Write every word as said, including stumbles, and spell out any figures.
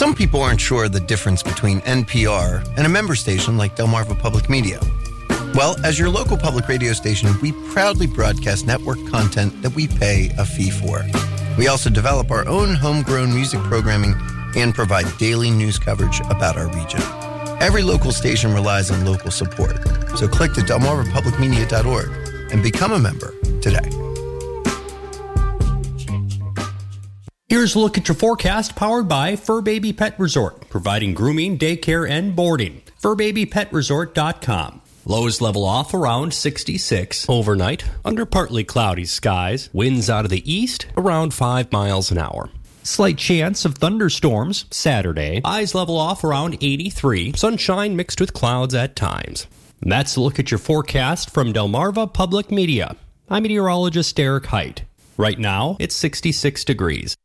Some people aren't sure the difference between N P R and a member station like Delmarva Public Media. Well, as your local public radio station, we proudly broadcast network content that we pay a fee for. We also develop our own homegrown music programming and provide daily news coverage about our region. Every local station relies on local support, so click to delmarva public media dot org and become a member today. Here's a look at your forecast powered by Fur Baby Pet Resort, providing grooming, daycare, and boarding. fur baby pet resort dot com. Lows level off around sixty-six. Overnight, under partly cloudy skies. Winds out of the east, around five miles an hour. Slight chance of thunderstorms Saturday. Highs level off around eighty-three. Sunshine mixed with clouds at times. And that's a look at your forecast from Delmarva Public Media. I'm meteorologist Derek Height. Right now, it's sixty-six degrees.